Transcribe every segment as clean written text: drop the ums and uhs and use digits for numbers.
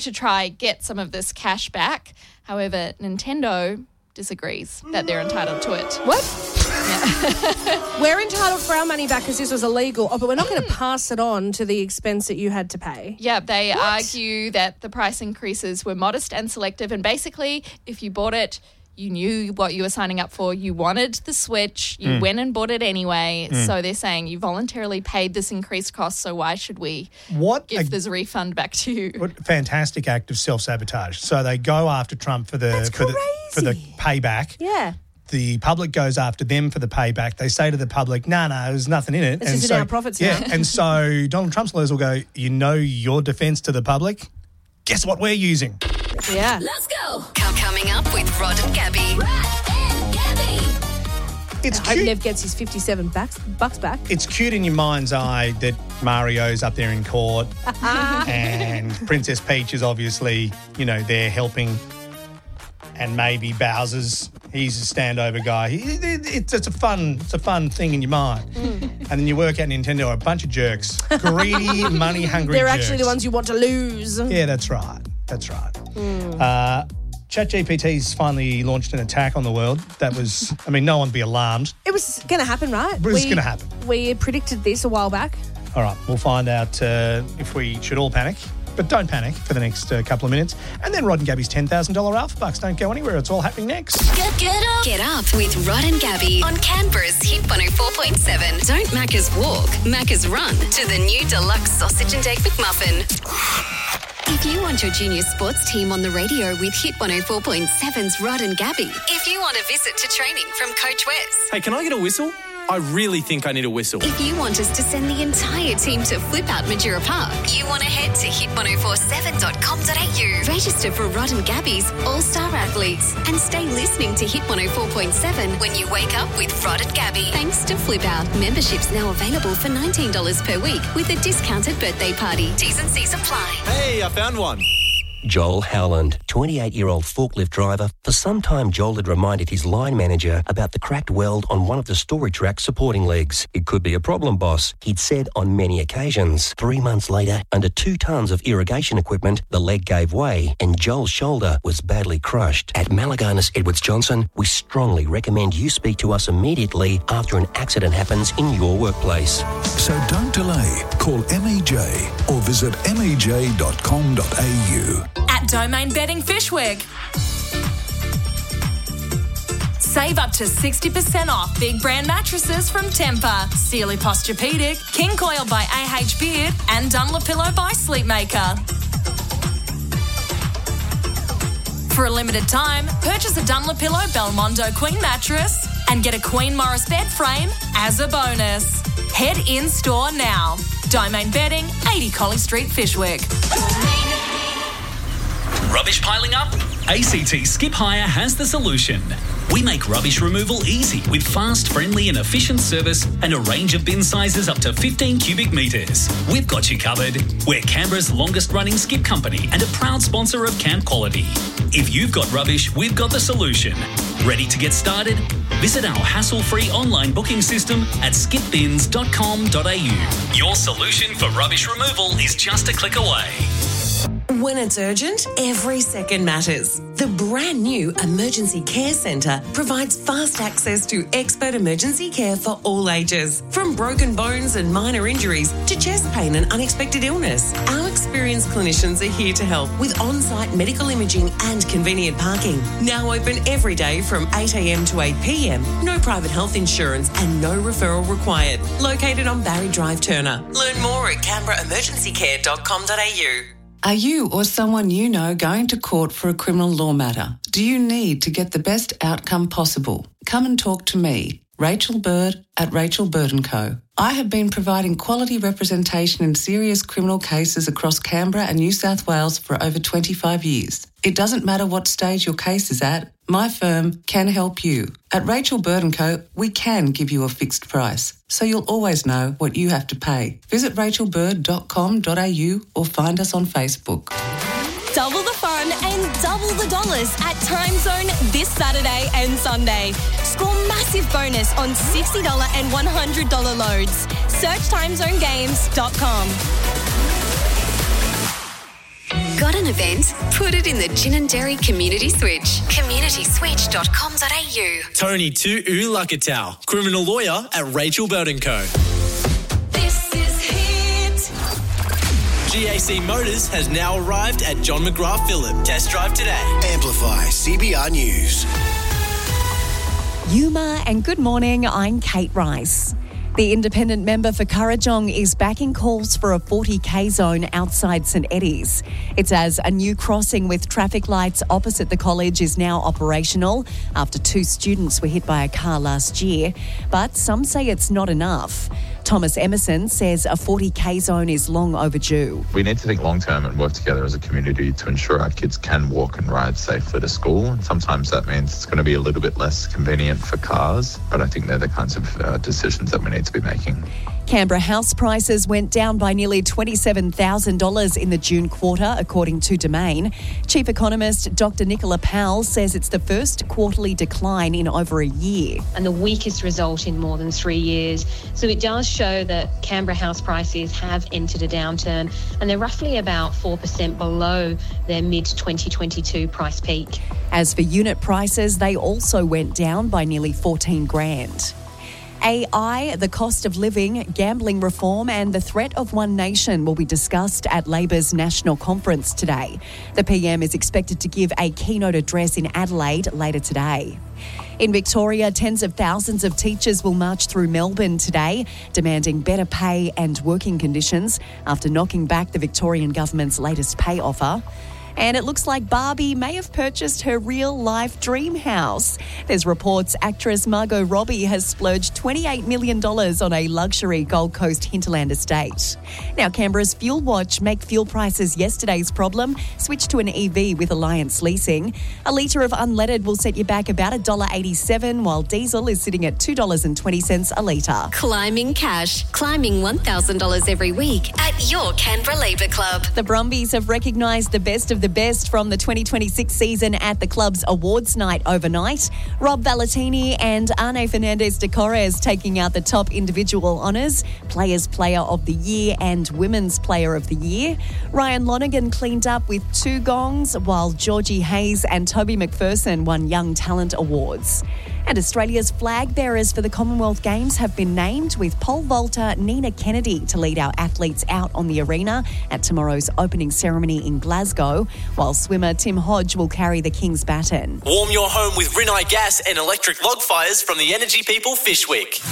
to try get some of this cash back. However, Nintendo disagrees that they're entitled to it. What? Yeah. We're entitled for our money back because this was illegal. Oh, but we're not going to pass it on to the expense that you had to pay. Yeah, they argue that the price increases were modest and selective, and basically, if you bought it, you knew what you were signing up for. You wanted the Switch. You went and bought it anyway. So they're saying you voluntarily paid this increased cost, so why should we give this refund back to you? What a fantastic act of self-sabotage. So they go after Trump for the payback. Yeah. The public goes after them for the payback. They say to the public, no, there's nothing in it. It's just in our profits now. Yeah, and so Donald Trump's lawyers will go, your defence to the public? Guess what we're using? Yeah. Let's go. Coming up with Rod and Gabby. It's I hope cute. Nev gets his $57 back. It's cute in your mind's eye that Mario's up there in court and Princess Peach is obviously, there helping, and maybe Bowser's, he's a standover guy. It's a fun thing in your mind. And then you work out Nintendo are a bunch of jerks, greedy, money-hungry They're jerks. actually the ones you want to lose. Yeah, that's right. ChatGPT's finally launched an attack on the world. That was, no one be alarmed. It was going to happen, right? It was going to happen. We predicted this a while back. All right, we'll find out if we should all panic. But don't panic for the next couple of minutes. And then Rod and Gabby's $10,000 Alpha Bucks. Don't go anywhere. It's all happening next. Get up with Rod and Gabby on Canberra's Hit 104.7. Don't Macca's walk, Macca's run to the new deluxe sausage and egg McMuffin. If you want your junior sports team on the radio with Hit 104.7's Rod and Gabby. If you want a visit to training from Coach Wes. Hey, can I get a whistle? I really think I need a whistle. If you want us to send the entire team to Flip Out Majura Park, you want to head to hit1047.com.au. Register for Rod and Gabby's All-Star Athletes and stay listening to Hit 104.7 when you wake up with Rod and Gabby. Thanks to Flip Out, memberships now available for $19 per week with a discounted birthday party. T's and C's apply. Hey, I found one. Joel Howland, 28-year-old forklift driver. For some time, Joel had reminded his line manager about the cracked weld on one of the storage rack supporting legs. It could be a problem, boss, he'd said on many occasions. 3 months later, under 2 tons of irrigation equipment, the leg gave way and Joel's shoulder was badly crushed. At Malaganas Edwards Johnson, we strongly recommend you speak to us immediately after an accident happens in your workplace. So don't delay. Call MEJ or visit mej.com.au. At Domain Bedding Fishwick. Save up to 60% off big brand mattresses from Tempur, Sealy Posturepedic, King Coil by AH Beard, and Dunlopillow by Sleepmaker. For a limited time, purchase a Dunlopillow Belmondo Queen mattress and get a Queen Morris bed frame as a bonus. Head in store now. Domain Bedding, 80 Colley Street, Fishwick. Rubbish piling up? ACT Skip Hire has the solution. We make rubbish removal easy with fast, friendly and efficient service and a range of bin sizes up to 15 cubic metres. We've got you covered. We're Canberra's longest running skip company and a proud sponsor of Camp Quality. If you've got rubbish, we've got the solution. Ready to get started? Visit our hassle-free online booking system at skipbins.com.au. Your solution for rubbish removal is just a click away. When it's urgent, every second matters. The brand new Emergency Care Centre provides fast access to expert emergency care for all ages. From broken bones and minor injuries to chest pain and unexpected illness, our experienced clinicians are here to help with on-site medical imaging and convenient parking. Now open every day from 8 a.m. to 8 p.m. No private health insurance and no referral required. Located on Barry Drive, Turner. Learn more at canberraemergencycare.com.au. Are you or someone you know going to court for a criminal law matter? Do you need to get the best outcome possible? Come and talk to me, Rachel Bird at Rachel Bird & Co. I have been providing quality representation in serious criminal cases across Canberra and New South Wales for over 25 years. It doesn't matter what stage your case is at, my firm can help you. At Rachel Bird & Co, we can give you a fixed price, so you'll always know what you have to pay. Visit rachelbird.com.au or find us on Facebook. Double the fun and double the dollars at Time Zone this Saturday and Sunday. Score massive bonus on $60 and $100 loads. Search timezonegames.com. Got an event? Put it in the Gin and Dairy Community Switch. communityswitch.com.au. Tony to Ulakatau, criminal lawyer at Rachel Bird & Co. This is Hit. GAC Motors has now arrived at John McGrath Phillip. Test drive today. Amplify CBR News. Yuma and good morning, I'm Kate Rice. The independent member for Kurrajong is backing calls for a 40k zone outside St Eddies. It's as a new crossing with traffic lights opposite the college is now operational after 2 students were hit by a car last year. But some say it's not enough. Thomas Emerson says a 40k zone is long overdue. We need to think long term and work together as a community to ensure our kids can walk and ride safely to school. And sometimes that means it's going to be a little bit less convenient for cars, but I think they're the kinds of decisions that we need to be making. Canberra house prices went down by nearly $27,000 in the June quarter, according to Domain. Chief economist Dr. Nicola Powell says it's the first quarterly decline in over a year. And the weakest result in more than 3 years. So it does show that Canberra house prices have entered a downturn and they're roughly about 4% below their mid-2022 price peak. As for unit prices, they also went down by nearly $14,000. AI, the cost of living, gambling reform and the threat of One Nation will be discussed at Labor's National Conference today. The PM is expected to give a keynote address in Adelaide later today. In Victoria, tens of thousands of teachers will march through Melbourne today, demanding better pay and working conditions after knocking back the Victorian government's latest pay offer. And it looks like Barbie may have purchased her real-life dream house. There's reports actress Margot Robbie has splurged $28 million on a luxury Gold Coast hinterland estate. Now, Canberra's Fuel Watch make fuel prices yesterday's problem. Switch to an EV with Alliance Leasing. A litre of unleaded will set you back about $1.87, while diesel is sitting at $2.20 a litre. Climbing cash. Climbing $1,000 every week at your Canberra Labour Club. The Brumbies have recognised the best of the best from the 2026 season at the club's awards night overnight. Rob Valentini and Arne Fernandez de Corres taking out the top individual honours, Players Player of the Year and Women's Player of the Year. Ryan Lonergan cleaned up with 2 gongs, while Georgie Hayes and Toby McPherson won Young Talent Awards. And Australia's flag bearers for the Commonwealth Games have been named, with pole vaulter Nina Kennedy to lead our athletes out on the arena at tomorrow's opening ceremony in Glasgow, while swimmer Tim Hodge will carry the King's baton. Warm your home with Rinnai gas and electric log fires from the Energy People Fishwick.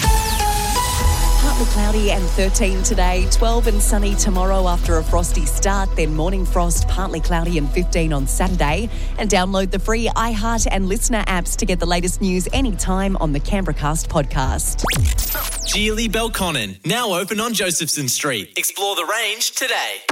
Partly cloudy and 13 today, 12 and sunny tomorrow after a frosty start, then morning frost, partly cloudy and 15 on Saturday. And download the free iHeart and Listener apps to get the latest news anytime on the Canberracast podcast. Geely Belconnen, now open on Josephson Street. Explore the range today.